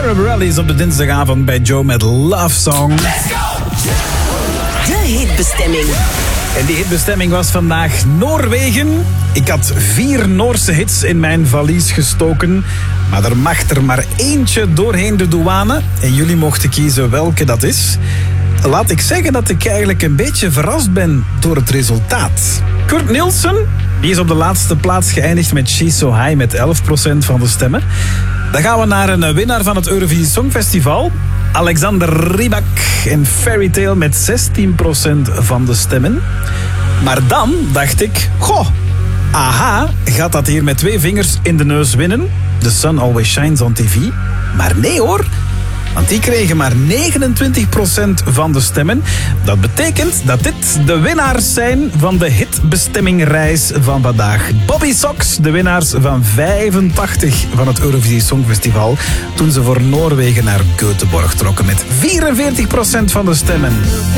Schiara Bareilles op de dinsdagavond bij Joe met Love Song. Let's go! De hitbestemming. En die hitbestemming was vandaag Noorwegen. Ik had 4 Noorse hits in mijn valies gestoken. Maar er mag er maar eentje doorheen de douane. En jullie mochten kiezen welke dat is. Laat ik zeggen dat ik eigenlijk een beetje verrast ben door het resultaat. Kurt Nielsen, die is op de laatste plaats geëindigd met She's So High met 11% van de stemmen. Dan gaan we naar een winnaar van het Eurovisie Songfestival. Alexander Rybak en Fairy Tale met 16% van de stemmen. Maar dan dacht ik, goh, AHA gaat dat hier met 2 vingers in de neus winnen. The Sun Always Shines on TV. Maar nee hoor, want die kregen maar 29% van de stemmen. Dat betekent dat dit de winnaars zijn van de hitbestemmingreis van vandaag. Bobby Sox, de winnaars van 85 van het Eurovisie Songfestival, toen ze voor Noorwegen naar Göteborg trokken met 44% van de stemmen.